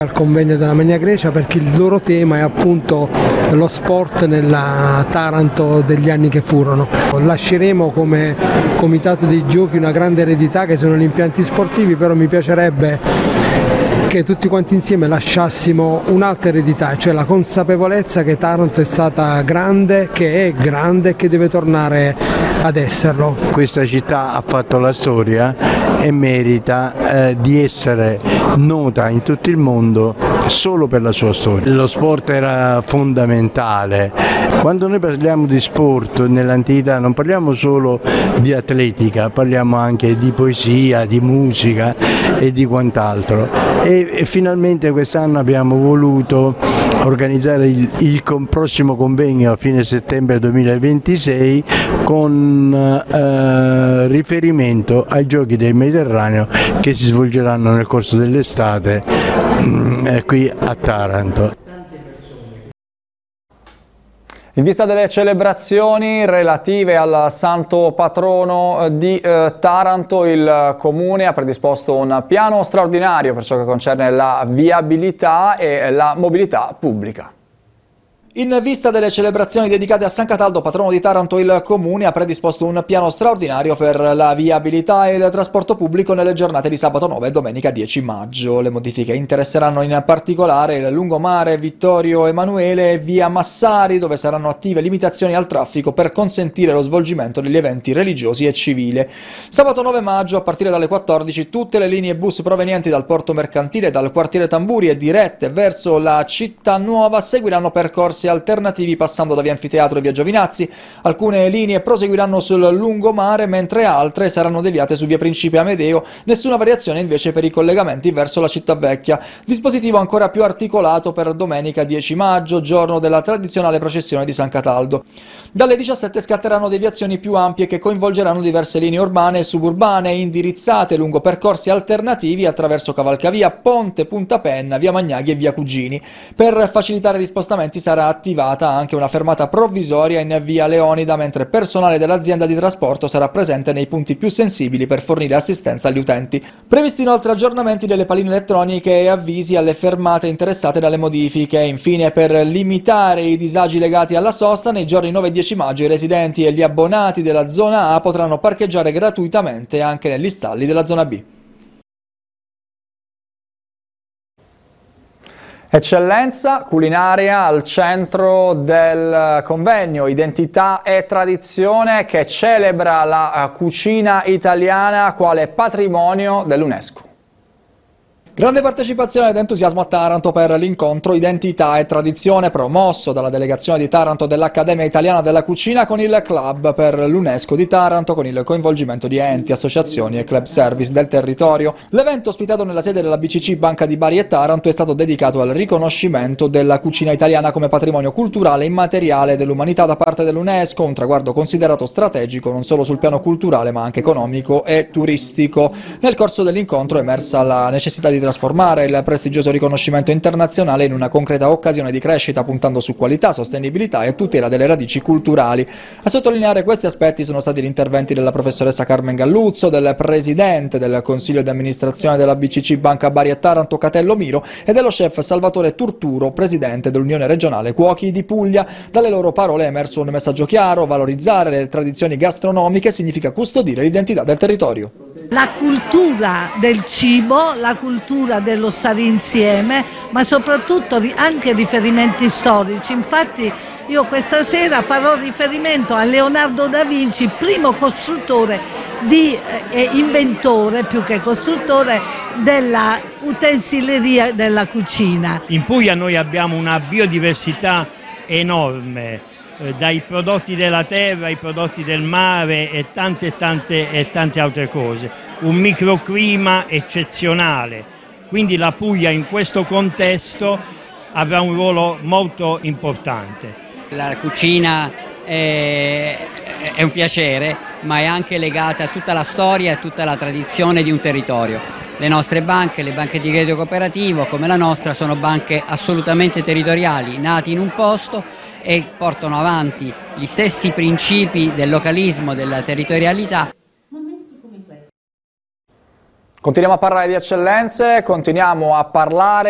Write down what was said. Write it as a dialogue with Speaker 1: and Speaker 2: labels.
Speaker 1: Al convegno della Magna Grecia, perché il loro tema è appunto lo sport nella Taranto degli anni che furono. Lasceremo come comitato dei giochi una grande eredità che sono gli impianti sportivi, però mi piacerebbe che tutti quanti insieme lasciassimo un'altra eredità, cioè la consapevolezza che Taranto è stata grande, che è grande e che deve tornare ad esserlo.
Speaker 2: Questa città ha fatto la storia e merita di essere nota in tutto il mondo solo per la sua storia. Lo sport era fondamentale. Quando noi parliamo di sport nell'antichità non parliamo solo di atletica, parliamo anche di poesia, di musica e di quant'altro. E finalmente quest'anno abbiamo voluto organizzare il prossimo convegno a fine settembre 2026 con riferimento ai Giochi del Mediterraneo che si svolgeranno nel corso dell'estate qui a Taranto.
Speaker 3: In vista delle celebrazioni relative al santo patrono di Taranto, il Comune ha predisposto un piano straordinario per ciò che concerne la viabilità e la mobilità pubblica. In vista delle celebrazioni dedicate a San Cataldo, patrono di Taranto, il Comune ha predisposto un piano straordinario per la viabilità e il trasporto pubblico nelle giornate di sabato 9 e domenica 10 maggio. Le modifiche interesseranno in particolare il lungomare Vittorio Emanuele e via Massari, dove saranno attive limitazioni al traffico per consentire lo svolgimento degli eventi religiosi e civili. Sabato 9 maggio, a partire dalle 14, tutte le linee bus provenienti dal porto mercantile, dal quartiere Tamburi e dirette verso la città nuova seguiranno percorsi alternativi passando da via Anfiteatro e via Giovinazzi. Alcune linee proseguiranno sul lungomare, mentre altre saranno deviate su via Principe Amedeo. Nessuna variazione invece per i collegamenti verso la città vecchia. Dispositivo ancora più articolato per domenica 10 maggio, giorno della tradizionale processione di San Cataldo. Dalle 17 scatteranno deviazioni più ampie che coinvolgeranno diverse linee urbane e suburbane indirizzate lungo percorsi alternativi attraverso Cavalcavia, Ponte, Punta Penna, via Magnaghi e via Cugini. Per facilitare gli spostamenti sarà attivata anche una fermata provvisoria in via Leonida, mentre personale dell'azienda di trasporto sarà presente nei punti più sensibili per fornire assistenza agli utenti. Previsti inoltre aggiornamenti delle paline elettroniche e avvisi alle fermate interessate dalle modifiche. Infine, per limitare i disagi legati alla sosta, nei giorni 9 e 10 maggio i residenti e gli abbonati della zona A potranno parcheggiare gratuitamente anche negli stalli della zona B. Eccellenza culinaria al centro del convegno Identità e Tradizione, che celebra la cucina italiana quale patrimonio dell'UNESCO. Grande partecipazione ed entusiasmo a Taranto per l'incontro Identità e Tradizione promosso dalla delegazione di Taranto dell'Accademia Italiana della Cucina con il Club per l'UNESCO di Taranto, con il coinvolgimento di enti, associazioni e club service del territorio. L'evento, ospitato nella sede della BCC Banca di Bari e Taranto, è stato dedicato al riconoscimento della cucina italiana come patrimonio culturale immateriale dell'umanità da parte dell'UNESCO, un traguardo considerato strategico non solo sul piano culturale ma anche economico e turistico. Nel corso dell'incontro è emersa la necessità di trasformare il prestigioso riconoscimento internazionale in una concreta occasione di crescita, puntando su qualità, sostenibilità e tutela delle radici culturali. A sottolineare questi aspetti sono stati gli interventi della professoressa Carmen Galluzzo, del presidente del consiglio di amministrazione della BCC Banca Bari e Taranto Catello Miro e dello chef Salvatore Turturo, presidente dell'Unione Regionale Cuochi di Puglia. Dalle loro parole è emerso un messaggio chiaro: valorizzare le tradizioni gastronomiche significa custodire l'identità del territorio.
Speaker 4: La cultura del cibo, la cultura dello stare insieme, ma soprattutto anche riferimenti storici. Infatti io questa sera farò riferimento a Leonardo da Vinci, primo costruttore inventore più che costruttore della utensileria della cucina.
Speaker 5: In Puglia noi abbiamo una biodiversità enorme, dai prodotti della terra ai prodotti del mare e tante altre cose, un microclima eccezionale, quindi la Puglia in questo contesto avrà un ruolo molto importante.
Speaker 6: La cucina è un piacere, ma è anche legata a tutta la storia e tutta la tradizione di un territorio. Le nostre banche, le banche di credito cooperativo come la nostra, sono banche assolutamente territoriali, nati in un posto e portano avanti gli stessi principi del localismo, della territorialità.
Speaker 3: Continuiamo a parlare di eccellenze, continuiamo a parlare